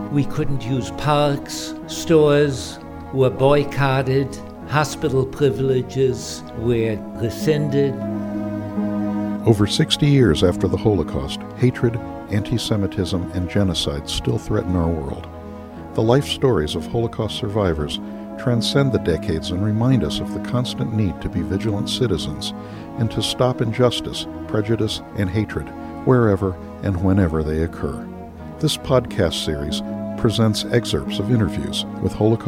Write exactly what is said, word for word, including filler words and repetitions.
We couldn't use parks, stores were boycotted, hospital privileges were rescinded. Over sixty years after the Holocaust, hatred, anti-Semitism, and genocide still threaten our world. The life stories of Holocaust survivors transcend the decades and remind us of the constant need to be vigilant citizens and to stop injustice, prejudice, and hatred wherever and whenever they occur. This podcast series presents excerpts of interviews with Holocaust